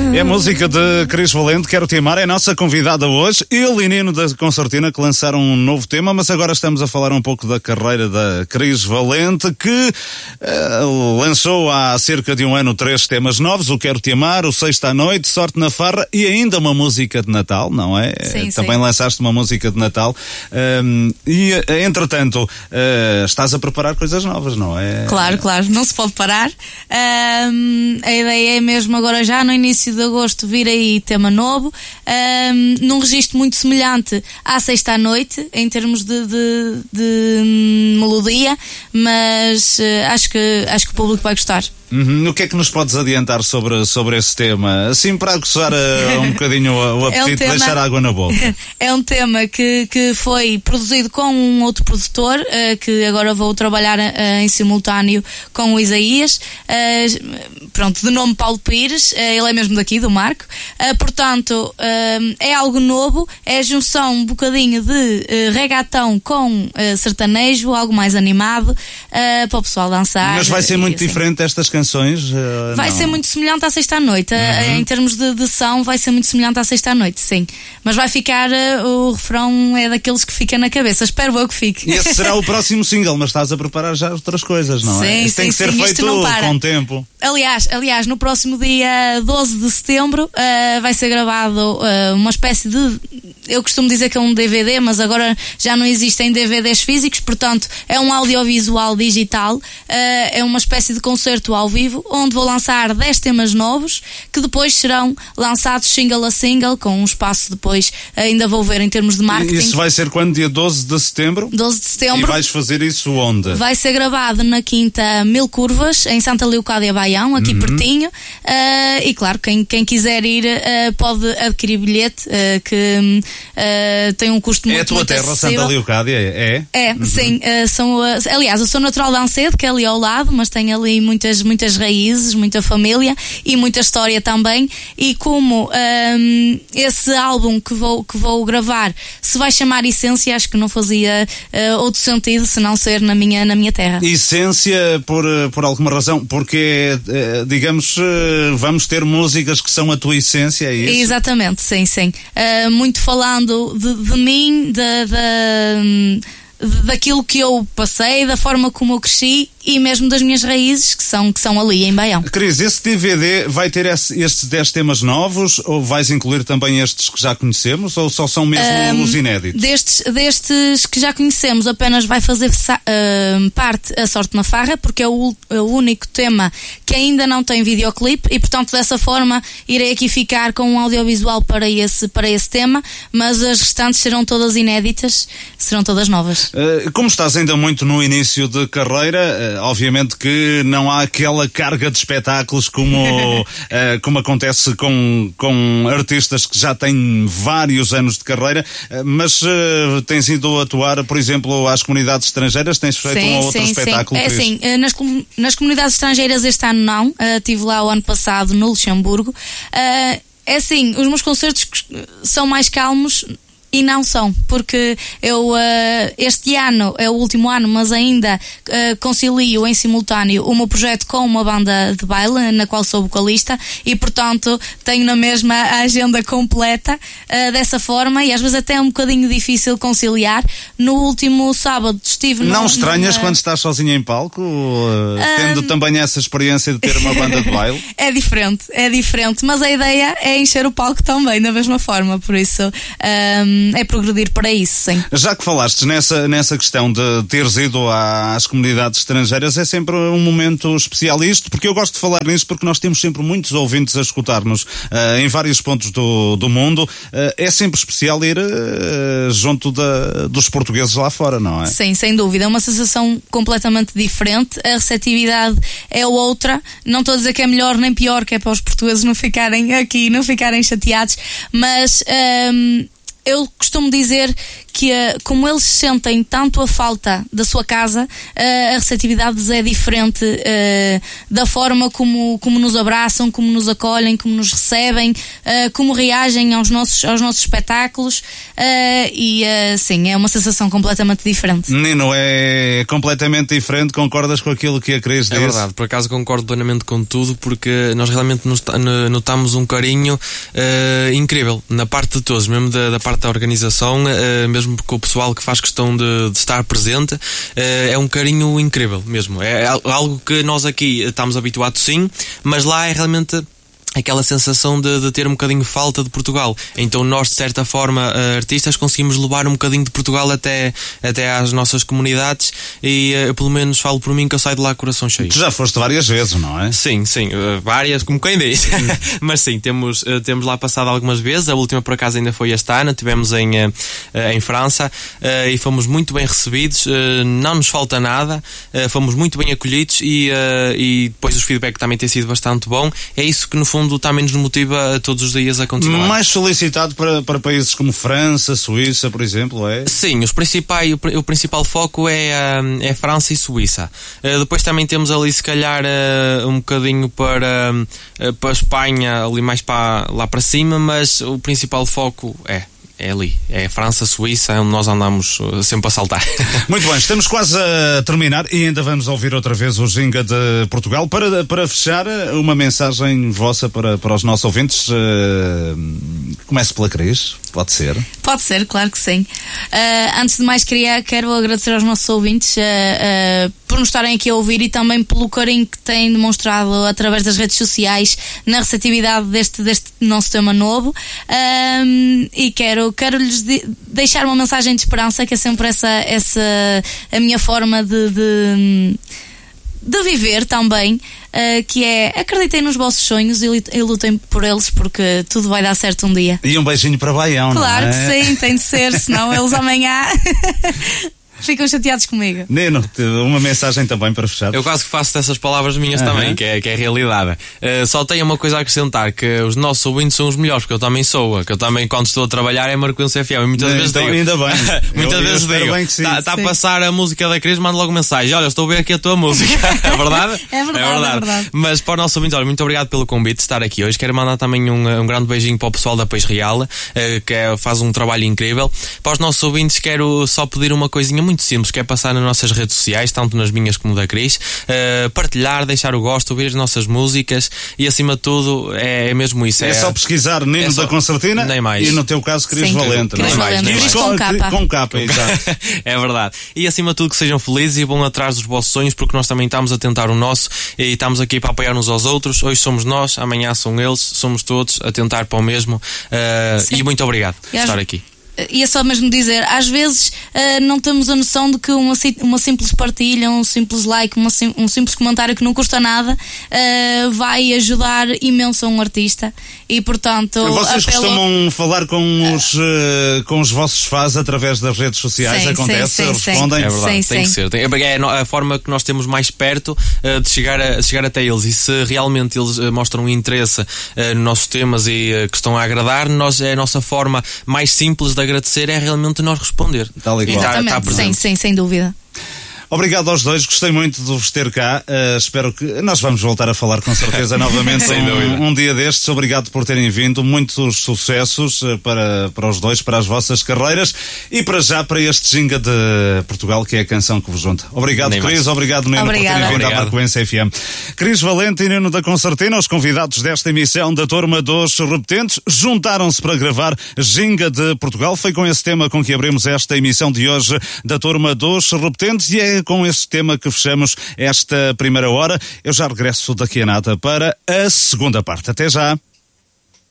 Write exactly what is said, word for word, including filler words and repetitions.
É a música de Cris Valente, Quero Te Amar, é a nossa convidada hoje. Ele e Nino da Concertina que lançaram um novo tema, mas agora estamos a falar um pouco da carreira da Cris Valente, que uh, lançou há cerca de um ano três temas novos: o Quero Te Amar, o Sexta à Noite, Sorte na Farra e ainda uma música de Natal, não é? Sim, Também sim. lançaste uma música de Natal. Um, e, entretanto, uh, estás a preparar coisas novas, não é? Claro, claro, não se pode parar. Um, a ideia é mesmo agora já no início de agosto vir aí tema novo, um, num registro muito semelhante à Sexta à Noite em termos de, de, de hum, melodia, mas uh, acho que, acho que o público vai gostar. Uhum. O que é que nos podes adiantar sobre, sobre esse tema? Assim, para aguçar uh, um bocadinho o, o apetite, é um tema, deixar água na boca. É um tema que, que foi produzido com um outro produtor, uh, que agora vou trabalhar uh, em simultâneo com o Isaías, uh, pronto, de nome Paulo Pires, uh, ele é mesmo daqui, do Marco, uh, portanto, uh, é algo novo, é a junção um bocadinho de uh, regatão com uh, sertanejo, algo mais animado, uh, para o pessoal dançar. Mas vai ser muito assim. diferente estas canções? Canções, uh, vai não. ser muito semelhante à Sexta à Noite, uhum. Em termos de, de som vai ser muito semelhante à Sexta à Noite, sim, mas vai ficar, uh, o refrão é daqueles que fica na cabeça, espero eu que fique. E esse será o próximo single, mas estás a preparar já outras coisas, não sim, é? Isso sim, tem que ser sim, feito com tempo. Aliás, aliás, no próximo dia doze de setembro uh, vai ser gravado uh, uma espécie de, eu costumo dizer que é um D V D, mas agora já não existem D V Ds físicos, portanto é um audiovisual digital, uh, é uma espécie de concerto ao vivo, onde vou lançar dez temas novos, que depois serão lançados single a single, com um espaço depois, ainda vou ver em termos de marketing. Isso vai ser quando? Dia doze de setembro? doze de setembro. E vais fazer isso onde? Vai ser gravado na Quinta Mil Curvas, em Santa Leocádia Baião, aqui uhum. pertinho, uh, e claro, quem, quem quiser ir uh, pode adquirir bilhete, uh, que uh, tem um custo muito, é a tua muito terra, acessível. Santa Leocádia, é? É, uhum. sim. Uh, são, uh, aliás, eu sou natural de Ancedo, que é ali ao lado, mas tem ali muitas, muitas raízes, muita família e muita história também, e como um, esse álbum que vou, que vou gravar se vai chamar Essência, acho que não fazia uh, outro sentido se não ser na minha, na minha terra. Essência, por, por alguma razão, porque, digamos, vamos ter músicas que são a tua essência, é isso? Exatamente, sim, sim. Uh, muito falando de, de mim, da, da, daquilo que eu passei, da forma como eu cresci e mesmo das minhas raízes que são, que são ali em Baião. Cris, esse D V D vai ter esse, estes dez temas novos, ou vais incluir também estes que já conhecemos, ou só são mesmo um, os inéditos? Destes, destes que já conhecemos apenas vai fazer uh, parte a Sorte na Farra, porque é o, é o único tema que ainda não tem videoclipe e portanto dessa forma irei aqui ficar com um audiovisual para esse, para esse tema, mas as restantes serão todas inéditas, serão todas novas. Uh, como estás ainda muito no início de carreira, uh, obviamente que não há aquela carga de espetáculos como, uh, como acontece com, com artistas que já têm vários anos de carreira, uh, mas uh, tens ido atuar, por exemplo, às comunidades estrangeiras, tens feito sim, um ou outro sim, espetáculo? Sim, é assim, uh, nas, nas comunidades estrangeiras este ano não, uh, estive lá o ano passado no Luxemburgo. Uh, é assim, os meus concertos são mais calmos. E não são, porque eu uh, este ano é o último ano, mas ainda uh, concilio em simultâneo o meu projeto com uma banda de baile na qual sou vocalista e portanto tenho na mesma a agenda completa uh, dessa forma e às vezes até é um bocadinho difícil conciliar. No último sábado estive Não no, estranhas numa... quando estás sozinha em palco, uh, tendo um... também essa experiência de ter uma banda de baile? É diferente, é diferente, mas a ideia é encher o palco também da mesma forma, por isso um, é progredir para isso, sim. Já que falaste nessa, nessa questão de teres ido às comunidades estrangeiras, é sempre um momento especial isto, porque eu gosto de falar nisso porque nós temos sempre muitos ouvintes a escutar-nos uh, em vários pontos do, do mundo. Uh, é sempre especial ir uh, junto da, dos portugueses lá fora, não é? Sim, sem dúvida. É uma sensação completamente diferente. A receptividade é outra. Não estou a dizer que é melhor nem pior, que é para os portugueses não ficarem aqui, não ficarem chateados, mas... Um, eu costumo dizer que uh, como eles sentem tanto a falta da sua casa, uh, a receptividade é diferente uh, da forma como, como nos abraçam, como nos acolhem, como nos recebem, uh, como reagem aos nossos, aos nossos espetáculos, uh, e uh, sim, é uma sensação completamente diferente. Nino, é completamente diferente, concordas com aquilo que a Cris disse? É verdade, por acaso concordo plenamente com tudo, porque nós realmente notamos um carinho uh, incrível na parte de todos, mesmo da, da parte da organização, uh, mesmo com o pessoal que faz questão de, de estar presente, uh, é um carinho incrível mesmo, é algo que nós aqui estamos habituados sim, mas lá é realmente aquela sensação de, de ter um bocadinho falta de Portugal. Então nós, de certa forma, artistas, conseguimos levar um bocadinho de Portugal até, até às nossas comunidades, e eu, pelo menos falo por mim, que eu saio de lá coração cheio. Tu já foste várias vezes, não é? Sim, sim, várias, como quem diz. Mas sim, temos, temos lá passado algumas vezes. A última, por acaso, ainda foi este ano. Tivemos em, em França, e fomos muito bem recebidos. Não nos falta nada, fomos muito bem acolhidos, e, e depois o feedback também tem sido bastante bom. É isso que, no fundo, também nos motiva todos os dias a continuar. Mais solicitado para, para países como França, Suíça, por exemplo, é? Sim, os principais, o, o principal foco é, é França e Suíça. Uh, depois também temos ali, se calhar, uh, um bocadinho para, uh, para a Espanha, ali mais para, lá para cima, mas o principal foco é É ali, é França, Suíça, onde nós andamos sempre a saltar. Muito bem, estamos quase a terminar e ainda vamos ouvir outra vez o Ginga de Portugal. Para, para fechar, uma mensagem vossa para, para os nossos ouvintes. Uh, comece pela Cris, pode ser? Pode ser, claro que sim. Uh, antes de mais, queria, quero agradecer aos nossos ouvintes uh, uh, por nos estarem aqui a ouvir, e também pelo carinho que têm demonstrado através das redes sociais na receptividade deste, deste nosso tema novo. Uh, e quero Quero-lhes de, deixar uma mensagem de esperança, que é sempre essa, essa a minha forma de, de, de viver também, uh, que é: acreditem nos vossos sonhos e, e lutem por eles, porque tudo vai dar certo um dia. E um beijinho para Baião, claro não é? Claro que sim, tem de ser, senão eles amanhã ficam chateados comigo. Nino, uma mensagem também para fechar. Eu quase que faço dessas palavras minhas uhum. também, que é, que é a realidade. Uh, só tenho uma coisa a acrescentar, que os nossos ouvintes são os melhores, porque eu também sou, que eu também, quando estou a trabalhar, é Marcoense F M, e muitas então, vezes digo, ainda bem. muitas eu, vezes eu digo, está a passar a música da Cris, mando logo mensagem: olha, estou a ver aqui a tua música. É verdade? É verdade, é verdade. É verdade. Mas para os nossos ouvintes, olha, muito obrigado pelo convite de estar aqui hoje. Quero mandar também um, um grande beijinho para o pessoal da Peixe Real, uh, que é, faz um trabalho incrível. Para os nossos ouvintes, quero só pedir uma coisinha muito simples, que é passar nas nossas redes sociais, tanto nas minhas como da Cris, uh, partilhar, deixar o gosto, ouvir as nossas músicas, e acima de tudo é, é mesmo isso. É, é só pesquisar Nino é só, da Concertina, nem mais. E no teu caso Cris Valente. Cris Valente, mais, com capa. Com capa, exato. É verdade. E acima de tudo, que sejam felizes e vão atrás dos vossos sonhos, porque nós também estamos a tentar o nosso, e estamos aqui para apoiar uns aos outros. Hoje somos nós, amanhã são eles, somos todos a tentar para o mesmo, uh, e muito obrigado por estar aqui. E é só mesmo dizer, às vezes uh, não temos a noção de que uma, uma simples partilha, um simples like, uma, um simples comentário que não custa nada, uh, vai ajudar imenso a um artista. E portanto, vocês apelo... costumam falar com os, uh, com os vossos fãs através das redes sociais? Sim, acontece? Sim, sim, respondem? sim. É verdade, sim, tem sim. que ser. Tem, é a forma que nós temos mais perto uh, de, chegar a, de chegar até eles, e se realmente eles uh, mostram um interesse uh, nos nossos temas e uh, que estão a agradar, nós, é a nossa forma mais simples de agradecer, é realmente nós responder. Tal e qual. Exatamente, tá, tá sim, sim, sem dúvida. Obrigado aos dois, gostei muito de vos ter cá. Uh, espero que nós vamos voltar a falar com certeza novamente um, um dia destes. Obrigado por terem vindo, muitos sucessos uh, para, para os dois, para as vossas carreiras, e para já para este Ginga de Portugal, que é a canção que vos junta. Obrigado, Nem Cris, mais. obrigado, Nino, Obrigada. por terem vindo Obrigado. à Marcoense F M. Cris Valente e Nino da Concertina, os convidados desta emissão da Turma dos Repetentes, juntaram-se para gravar Ginga de Portugal. Foi com esse tema com que abrimos esta emissão de hoje da Turma dos Repetentes, e é com esse tema que fechamos esta primeira hora. Eu já regresso daqui a nada para a segunda parte. Até já!